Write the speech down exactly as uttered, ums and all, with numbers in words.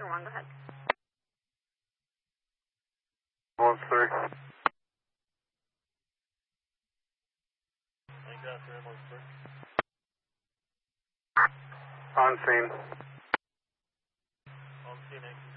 Oscar one, go ahead. One three. Lancaster, M O three. On scene. On scene,